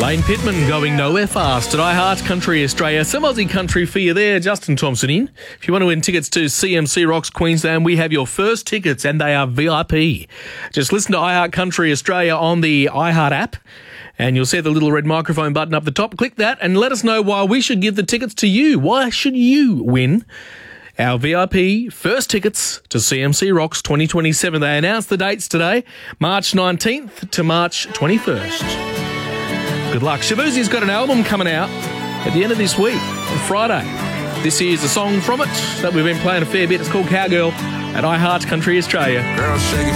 Lane Pittman going nowhere fast at iHeart Country Australia. Some Aussie country for you there. Justin Thompson in. If you want to win tickets to CMC Rocks Queensland, we have your first tickets and they are VIP. Just listen to iHeart Country Australia on the iHeart app and you'll see the little red microphone button up the top. Click that and let us know why we should give the tickets to you. Why should you win our VIP first tickets to CMC Rocks 2027? They announced the dates today, March 19th to March 21st. Good luck. Shabuzi's got an album coming out at the end of this week, on Friday. This is a song from it that we've been playing a fair bit. It's called Cowgirl at iHeart Country Australia.